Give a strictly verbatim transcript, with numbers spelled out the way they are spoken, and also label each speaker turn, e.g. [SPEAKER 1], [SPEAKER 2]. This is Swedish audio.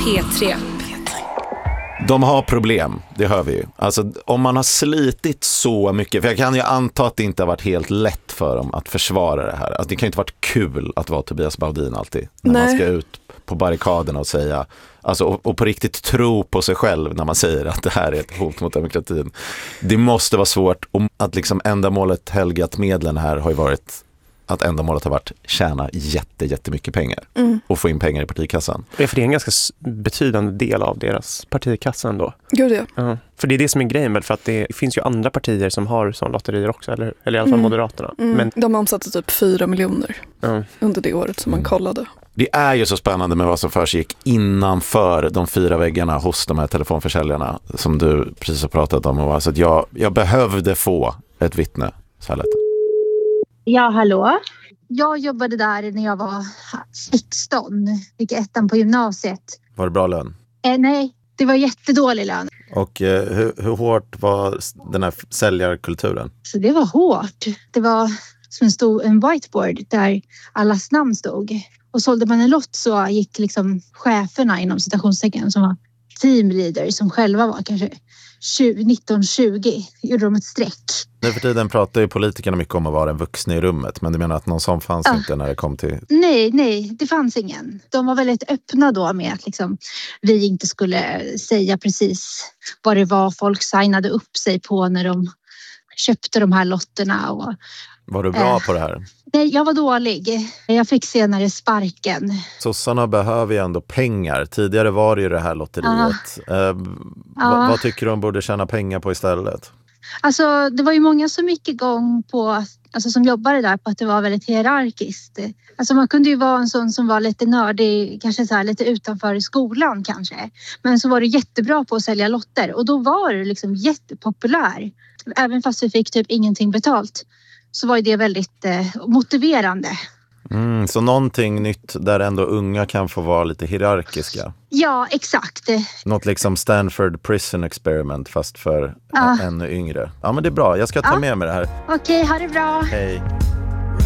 [SPEAKER 1] P tre.
[SPEAKER 2] De har problem, det hör vi ju. Alltså om man har slitit så mycket, för jag kan ju anta att det inte har varit helt lätt för dem att försvara det här. Alltså det kan ju inte varit kul att vara Tobias Baudin alltid. När Nej. man ska ut på barrikaderna och säga, alltså och, och på riktigt tro på sig själv när man säger att det här är ett hot mot demokratin. Det måste vara svårt, och att liksom ändamålet helgat medlen här har ju varit att ändamålet har varit tjäna jätte, jättemycket pengar mm. och få in pengar i partikassan.
[SPEAKER 3] Ja, för det är en ganska betydande del av deras partikassa ändå.
[SPEAKER 4] Gud ja.
[SPEAKER 3] Ja. För det är det som är grejen väl, för att det finns ju andra partier som har sån lotterier också, eller, eller i alla fall mm. Moderaterna.
[SPEAKER 4] Mm.
[SPEAKER 3] Men...
[SPEAKER 4] De omsatte typ fyra miljoner
[SPEAKER 3] mm.
[SPEAKER 4] under det året som man kollade.
[SPEAKER 2] Det är ju så spännande med vad som försiggick innanför de fyra väggarna hos de här telefonförsäljarna som du precis har pratat om. Alltså att jag, jag behövde få ett vittne. Så här lätt.
[SPEAKER 5] Ja, hallå? Jag jobbade där när jag var sexton, fick ettan på gymnasiet.
[SPEAKER 2] Var det bra lön?
[SPEAKER 5] Eh, nej, det var jättedålig lön.
[SPEAKER 2] Och eh, hur, hur hårt var den här säljarkulturen?
[SPEAKER 5] Så det var hårt. Det var som en stor en whiteboard där allas namn stod. Och sålde man en lott så gick liksom cheferna inom citationstecken som var teamleader som själva var kanske nitton tjugo, gjorde de ett streck.
[SPEAKER 2] Nu för tiden pratar ju politikerna mycket om att vara en vuxen i rummet, men du menar att någon sån fanns
[SPEAKER 5] ja.
[SPEAKER 2] inte när det kom till...
[SPEAKER 5] Nej, nej, det fanns ingen. De var väldigt öppna då med att liksom, vi inte skulle säga precis vad det var folk signade upp sig på när de köpte de här lotterna. Och,
[SPEAKER 2] var du bra
[SPEAKER 5] eh,
[SPEAKER 2] på det här?
[SPEAKER 5] Nej, jag var dålig. Jag fick senare sparken.
[SPEAKER 2] Sossarna behöver ju ändå pengar. Tidigare var det ju det här lotteriet. Ah. Eh,
[SPEAKER 5] ah.
[SPEAKER 2] vad, vad tycker du de borde tjäna pengar på istället?
[SPEAKER 5] Alltså, det var ju många som gick igång på, alltså som jobbade där på att det var väldigt hierarkiskt. Alltså man kunde ju vara en sån som var lite nördig, kanske så här lite utanför i skolan kanske. Men så var du jättebra på att sälja lotter och då var du liksom jättepopulär. Även fast vi fick typ ingenting betalt så var det väldigt eh, motiverande.
[SPEAKER 2] Mm, så någonting nytt där ändå unga kan få vara lite hierarkiska.
[SPEAKER 5] Ja, exakt.
[SPEAKER 2] Något liksom Stanford Prison Experiment fast för
[SPEAKER 5] ja.
[SPEAKER 2] ännu yngre. Ja, men det är bra. Jag ska ta ja. med mig det här.
[SPEAKER 5] Okej, ha det bra.
[SPEAKER 2] Hej.